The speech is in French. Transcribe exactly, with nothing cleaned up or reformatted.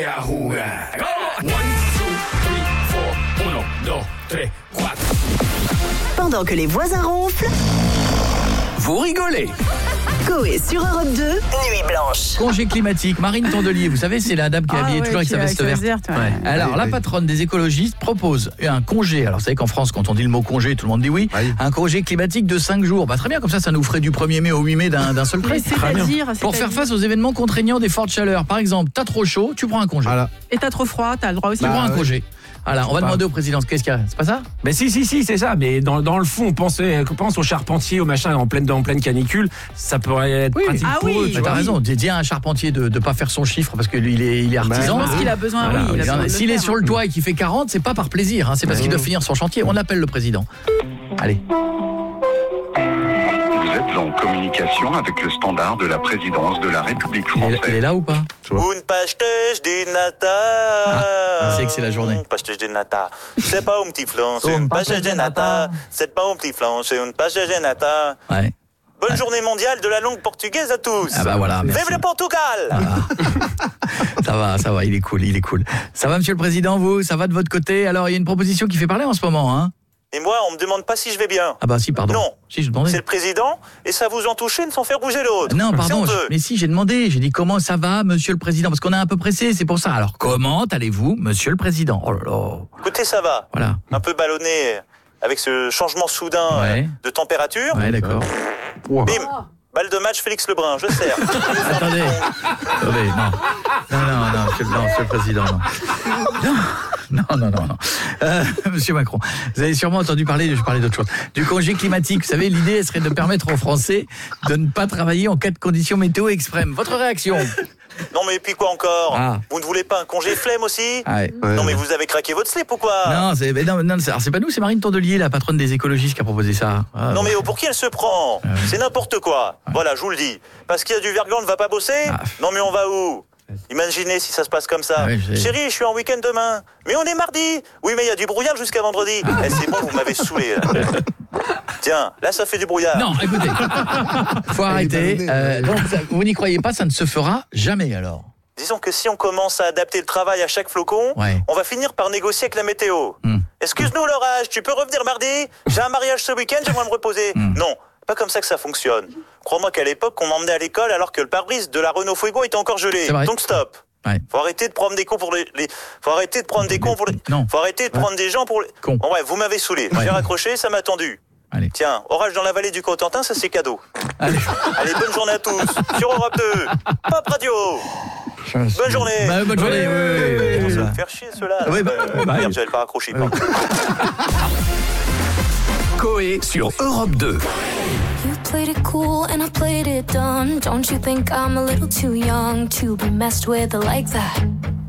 Pendant que les voisins ronflent, vous rigolez. Coé sur Europe deux, Nuit Blanche. Congé climatique, Marine Tondelier, vous savez, c'est la dame qui est Ah habillée ouais, toujours avec qui sa est veste avec sa verte. veste verte, ouais. Ouais. Alors, Oui, la oui. patronne des écologistes propose un congé. Alors, vous savez qu'en France, quand on dit le mot congé, tout le monde dit oui. Oui. Un congé climatique de cinq jours. Bah, très bien, comme ça, ça nous ferait du premier mai au huit mai d'un, d'un seul Mais trait. Très bien. c'est-à-dire, Pour faire c'est-à-dire- face aux événements contraignants des fortes chaleurs. Par exemple, t'as trop chaud, tu prends un congé. Voilà. Et t'as trop froid, t'as le droit aussi. Tu Bah, prends un ouais. congé. Alors, on va pas. demander au président qu'est-ce qu'il y a. C'est pas ça? Mais si, si, si, c'est ça. Mais dans, dans le fond, on pense, pense aux charpentiers, au machin, en pleine, en pleine canicule. Ça pourrait être Oui. pratique Ah pour oui. eux. tu Bah, vois. t'as raison. Dis à un charpentier de ne pas faire son chiffre parce qu'il est, il est Bah, artisan. Je pense qu'il a besoin, Voilà. oui. il a besoin de le S'il est faire. sur le toit et qu'il fait quarante, c'est pas par plaisir, hein, c'est parce qu'il doit finir son chantier. On appelle le président. Allez. Vous êtes en communication avec le standard de la présidence de la République Il est, française. il est là ou pas? Un pastéis de nata. Ah, c'est que c'est la journée. Un pastéis de nata. C'est pas un petit flan, c'est Un un pastéis de pastéis de nata. nata. C'est pas un petit flan, c'est un pastéis de nata. Ouais. Bonne journée mondiale de la langue portugaise à tous. Ah bah voilà, merci. Vive le Portugal. Ça va, ça va, il est cool, il est cool. Ça va, monsieur le président, vous? Ça va de votre côté? Alors, il y a une proposition qui fait parler en ce moment, hein? Et moi, on me demande pas si je vais bien. Ah bah si, pardon. Non. Si, je demandais. C'est le président, et ça vous en touche une sans faire bouger l'autre. Non, C'est pardon, honteux. je- mais si, j'ai demandé. J'ai dit comment ça va, monsieur le président? Parce qu'on est un peu pressé, c'est pour ça. Alors, comment allez-vous, monsieur le président? Oh là là. Écoutez, ça va. Voilà. Un peu ballonné avec ce changement soudain Ouais. euh, de température. Ouais, d'accord. Wow. Bim. Balle de match, Félix Lebrun, je sers. Attendez. Attendez, non. Non, non, non, monsieur, non, monsieur le président, non. Non, non, non, non. non. Euh, monsieur Macron, vous avez sûrement entendu parler, je parlais d'autre chose, du congé climatique. Vous savez, l'idée serait de permettre aux Français de ne pas travailler en cas de conditions météo extrêmes. Votre réaction? Non mais puis quoi encore? Ah. Vous ne voulez pas un congé flemme aussi? Ah ouais. Ouais. Non mais vous avez craqué votre slip ou quoi? Non, c'est, mais non, non, c'est, alors c'est pas nous, c'est Marine Tondelier, la patronne des écologistes, qui a proposé ça. Ah, Non mais pour qui elle se prend? C'est n'importe quoi. Voilà, je vous le dis. Parce qu'il y a du verglas, on ne va pas bosser? Ah. Non mais on va où? Imaginez si ça se passe comme ça. Ouais, je sais. Chérie, je suis en week-end demain. Mais on est mardi. Oui mais il y a du brouillard jusqu'à vendredi. Eh, c'est bon, vous m'avez saoulé là. Tiens, là ça fait du brouillard. Non, écoutez, faut arrêter. ballonnée, Euh, ouais. donc, ça- vous n'y croyez pas, ça ne se fera jamais alors. Disons que si on commence à adapter le travail à chaque flocon, Ouais. on va finir par négocier avec la météo. Hmm. Excuse-nous l'orage, tu peux revenir mardi? J'ai un mariage ce week-end, j'aimerais me reposer. Hmm. Non, pas comme ça que ça fonctionne. Crois-moi qu'à l'époque, on m'emmenait à l'école alors que le pare-brise de la Renault Fuego était encore gelé. C'est vrai. Donc stop. Ouais. Faut arrêter de prendre des cons pour les, les- faut arrêter de prendre des cons pour les, Non. faut arrêter de prendre des gens pour les, Cons. Bon ouais, vous m'avez saoulé. Ouais. J'ai raccroché, ça m'a tendu. Allez. Tiens, orage dans la vallée du Cotentin, ça c'est cadeau. Allez. Allez, bonne journée à tous. Sur Europe deux. Pop Radio. Bonne journée. Bah, bonne journée. Oui, oui, oui, Ils oui, vont oui. se faire chier ceux-là. Oui, bah, Euh, bah, merde, oui. j'avais pas raccroché. pardon. Coé sur Europe deux. You played it cool and I played it dumb. Don't you think I'm a little too young to be messed with like that?